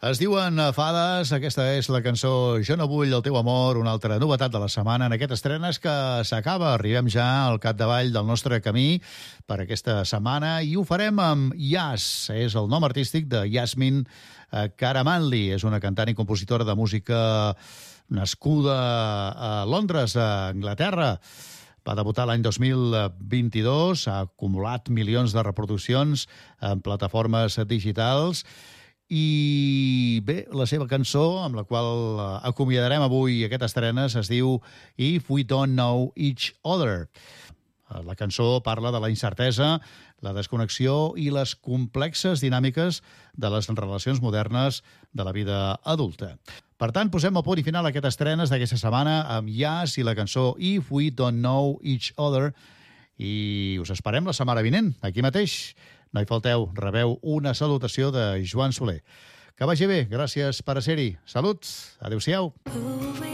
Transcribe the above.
Es diuen Fades, aquesta és la cançó Jo no vull el teu amor, una altra novetat de la setmana en aquest estrenes que s'acaba. Arribem ja al capdavall del nostre camí per aquesta setmana i ho farem amb Yas. És el nom artístic de Yasmin Karamanli. És una cantant i compositora de música nascuda a Londres, a Anglaterra. Va debutar l'any 2022, ha acumulat milions de reproduccions en plataformes digitals. I bé, la seva cançó, amb la qual acomiadarem avui aquest estrenes, es diu If We Don't Know Each Other. La cançó parla de la incertesa, la desconnexió i les complexes dinàmiques de les relacions modernes de la vida adulta. Per tant, posem el punt i final a aquest estrenes d'aquesta setmana amb Yas i la cançó If We Don't Know Each Other. I us esperem la setmana vinent, aquí mateix. No hi falteu, rebeu una salutació de Joan Soler. Que vagi bé, gràcies per ser-hi. Salut, adéu-siau.